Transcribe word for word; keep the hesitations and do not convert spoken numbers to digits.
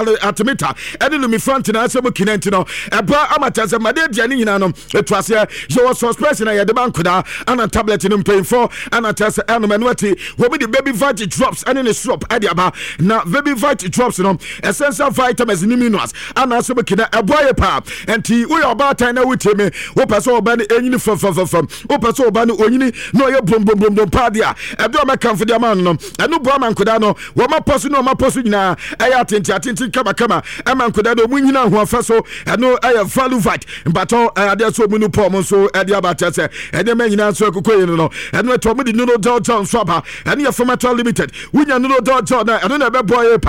atomita ene lumifront na asem kinenti no eba amachase made diane nyina no etwase ye was suspension na ye de bankoda ana tablet no mpayfo ana chase eno manuati wo be the baby vitamin drops ene ne syrup ade aba na baby vitamin drops no essential vitamins ni minerals ana asem kina eboye pa enti wo your bata na wuteme wo pese oba ne enyini fam fam fam wo pese oba ne onyini no ye bom bom bom pa dia edo ma kamfo dia man no eno bo mankoda no wo ma posu no ma posu nyina eya atenti atenti kama kama emankoda no munyina ho afaso eno eya value vat mbato ade so munu pom so ade abata se ede manyina so ekokoye no eno to mu di no do do so aba eno ye formato limited wunya no do do na eno na be boy